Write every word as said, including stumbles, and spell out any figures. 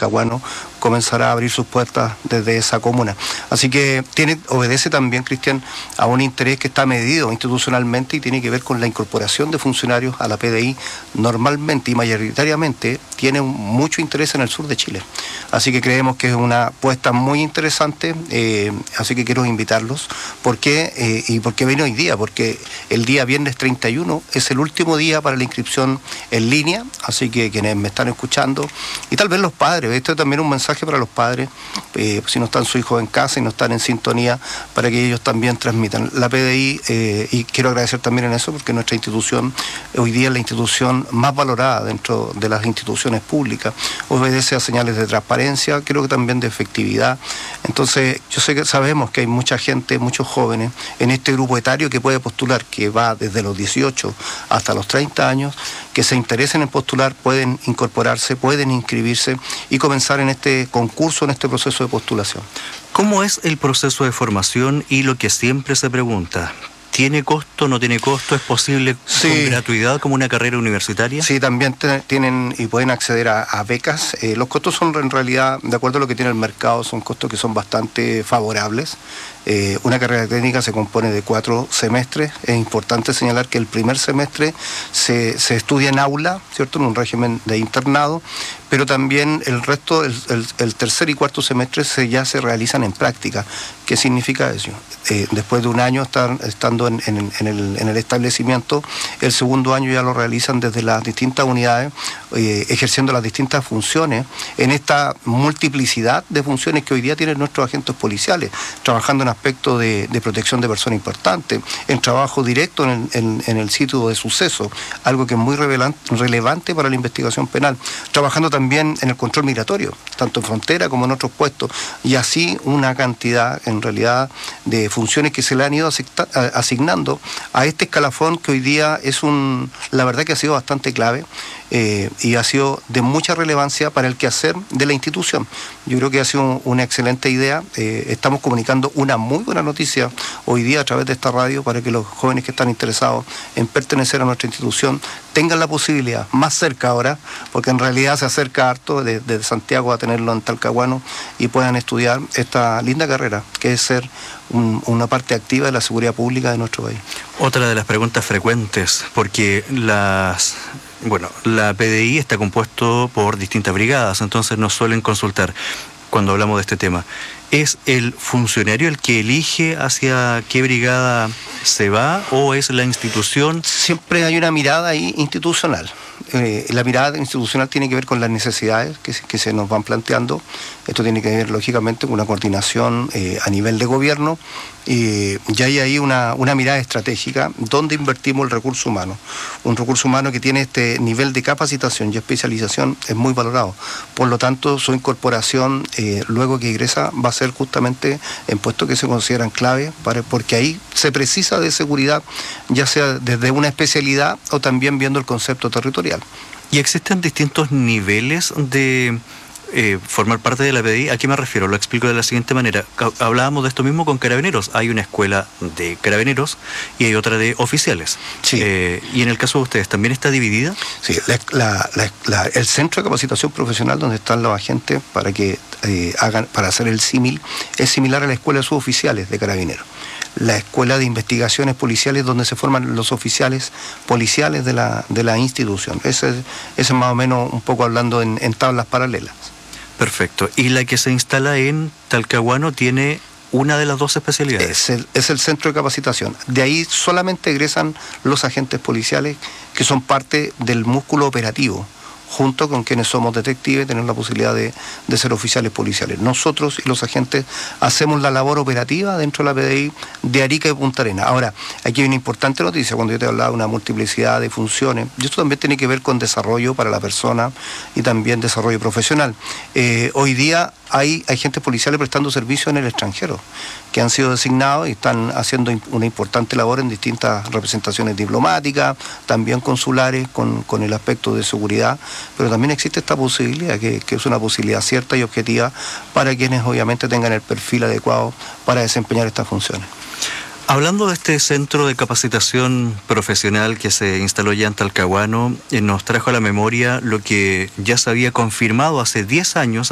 Talcahuano comenzará a abrir sus puertas desde esa comuna. Así que tiene, obedece también, Cristian, a un interés que está medido institucionalmente y tiene que ver con la incorporación de funcionarios a la P D I. Normalmente y mayoritariamente tiene mucho interés en el sur de Chile. Así que creemos que es una apuesta muy interesante, eh, así que quiero invitarlos. ¿Por qué? Eh, ¿Y por qué viene hoy día? Porque el día viernes treinta y uno es el último día para la inscripción en línea, así que quienes me están escuchando, y tal vez los padres, esto es también un mensaje para los padres, eh, si no están sus hijos en casa y no están en sintonía, para que ellos también transmitan. La P D I, eh, y quiero agradecer también en eso, porque nuestra institución hoy día es la institución más valorada dentro de las instituciones públicas, obedece a señales de transparencia, creo que también de efectividad. Entonces, yo sé que sabemos que hay mucha gente, muchos jóvenes en este grupo etario que puede postular, que va desde los dieciocho hasta los treinta años, que se interesen en postular, pueden incorporarse, pueden inscribirse y comenzar en este concurso, en este proceso de postulación. ¿Cómo es el proceso de formación y lo que siempre se pregunta? ¿Tiene costo, no tiene costo? ¿Es posible sí. con gratuidad como una carrera universitaria? Sí, también te, tienen y pueden acceder a, a becas. Eh, los costos son en realidad, de acuerdo a lo que tiene el mercado, son costos que son bastante favorables. Eh, una carrera técnica se compone de cuatro semestres. Es importante señalar que el primer semestre se, se estudia en aula, ¿cierto?, en un régimen de internado, pero también el resto, el, el, el tercer y cuarto semestre se, ya se realizan en práctica. ¿Qué significa eso? Eh, después de un año estar, estando en, en, en, el, en el establecimiento, el segundo año ya lo realizan desde las distintas unidades, eh, ejerciendo las distintas funciones, en esta multiplicidad de funciones que hoy día tienen nuestros agentes policiales, trabajando en aspectos de, de protección de personas importantes, en trabajo directo en, en, en el sitio de suceso, algo que es muy relevante para la investigación penal, trabajando también en el control migratorio, tanto en frontera como en otros puestos, y así una cantidad, en realidad, de funciones que se le han ido asignando a este escalafón que hoy día es un, la verdad que ha sido bastante clave, eh, y ha sido de mucha relevancia para el quehacer de la institución. Yo creo que ha sido una excelente idea. Eh, estamos comunicando una muy buena noticia hoy día a través de esta radio para que los jóvenes que están interesados en pertenecer a nuestra institución tengan la posibilidad, más cerca ahora, porque en realidad se acerca harto desde de Santiago a tenerlo en Talcahuano, y puedan estudiar esta linda carrera, que es ser un, una parte activa de la seguridad pública de nuestro país. Otra de las preguntas frecuentes, porque las... Bueno, la P D I está compuesto por distintas brigadas, entonces nos suelen consultar cuando hablamos de este tema. ¿Es el funcionario el que elige hacia qué brigada se va o es la institución? Siempre hay una mirada ahí institucional. Eh, la mirada institucional tiene que ver con las necesidades que, que se nos van planteando. Esto tiene que ver, lógicamente, con una coordinación eh, a nivel de gobierno. Eh, y hay ahí una, una mirada estratégica donde invertimos el recurso humano. Un recurso humano que tiene este nivel de capacitación y especialización es muy valorado. Por lo tanto, su incorporación, eh, luego que egresa, va a ser justamente en puestos que se consideran clave, para, porque ahí se precisa de seguridad, ya sea desde una especialidad o también viendo el concepto territorial. ¿Y existen distintos niveles de eh, formar parte de la P D I? ¿A qué me refiero? Lo explico de la siguiente manera. Hablábamos de esto mismo con carabineros. Hay una escuela de carabineros y hay otra de oficiales. Sí. Eh, ¿Y en el caso de ustedes también está dividida? Sí, la, la, la, la, el centro de capacitación profesional donde están los agentes para que eh, hagan, para hacer el símil, es similar a la escuela de suboficiales de carabineros. La escuela de investigaciones policiales donde se forman los oficiales policiales de la, de la institución. Ese, ese es más o menos un poco hablando en, en tablas paralelas. Perfecto. ¿Y la que se instala en Talcahuano tiene una de las dos especialidades? Es el, es el centro de capacitación. De ahí solamente egresan los agentes policiales que son parte del músculo operativo, junto con quienes somos detectives, tenemos la posibilidad de, de ser oficiales policiales. Nosotros y los agentes hacemos la labor operativa dentro de la P D I de Arica y Punta Arenas. Ahora, aquí hay una importante noticia, cuando yo te hablaba de una multiplicidad de funciones, y esto también tiene que ver con desarrollo para la persona y también desarrollo profesional. Eh, hoy día hay agentes policiales prestando servicio en el extranjero, que han sido designados y están haciendo una importante labor en distintas representaciones diplomáticas, también consulares, con, con el aspecto de seguridad, pero también existe esta posibilidad, que, que es una posibilidad cierta y objetiva para quienes obviamente tengan el perfil adecuado para desempeñar estas funciones. Hablando de este centro de capacitación profesional que se instaló ya en Talcahuano, eh, nos trajo a la memoria lo que ya se había confirmado hace diez años